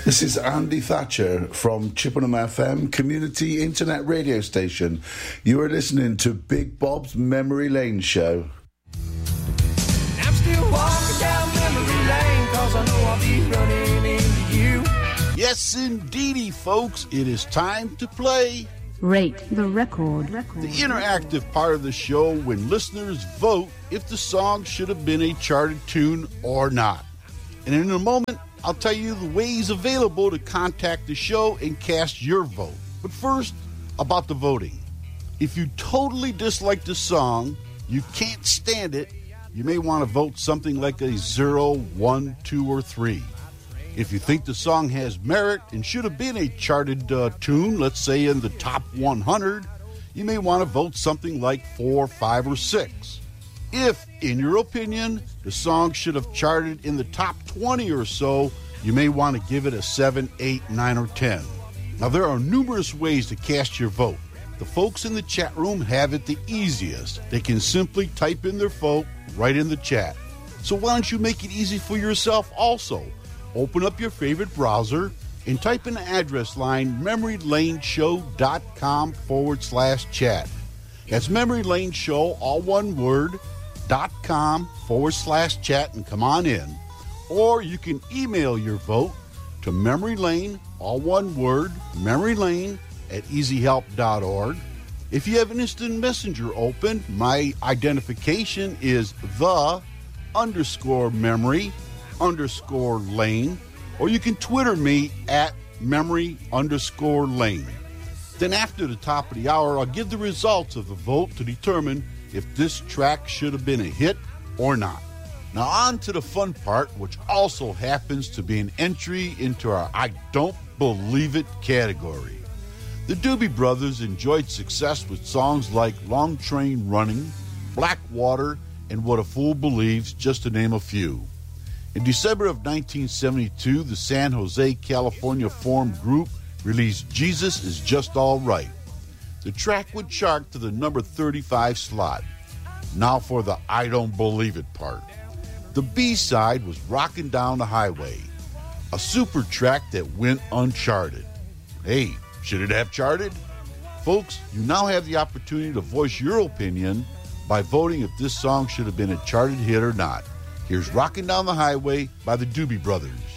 This is Andy Thatcher from Chippenham FM Community Internet Radio Station. You are listening to Big Bob's Memory Lane Show. I'm still walking down memory lane, cause I know I'll be running into you. Yes, indeedy, folks. It is time to play Rate the Record. The interactive part of the show when listeners vote if the song should have been a charted tune or not. And in a moment, I'll tell you the ways available to contact the show and cast your vote. But first, about the voting. If you totally dislike the song, you can't stand it, you may want to vote something like a 0, 1, 2, or 3. If you think the song has merit and should have been a charted tune, let's say in the top 100, you may want to vote something like 4, 5, or 6. If, in your opinion, the song should have charted in the top 20 or so, you may want to give it a 7, 8, 9, or 10. Now, there are numerous ways to cast your vote. The folks in the chat room have it the easiest. They can simply type in their vote right in the chat. So why don't you make it easy for yourself also? Open up your favorite browser and type in the address line memorylaneshow.com/chat. That's Memory Lane Show, all one word, .com/chat, and come on in. Or you can email your vote to memorylane, all one word, memorylane@easyhelp.org. If you have an instant messenger open, my identification is the_memory_lane, or you can Twitter me at memory_lane. Then after the top of the hour, I'll give the results of the vote to determine if this track should have been a hit or not. Now on to the fun part, which also happens to be an entry into our I Don't Believe It category. The Doobie Brothers enjoyed success with songs like Long Train Running, Blackwater, and What a Fool Believes, just to name a few. In December of 1972, the San Jose, California formed group released Jesus Is Just All Right. The track would chart to the number 35 slot. Now for the I Don't Believe It part. The B-side was Rockin' Down the Highway, a super track that went uncharted. Hey, should it have charted? Folks, you now have the opportunity to voice your opinion by voting if this song should have been a charted hit or not. Here's Rockin' Down the Highway by the Doobie Brothers.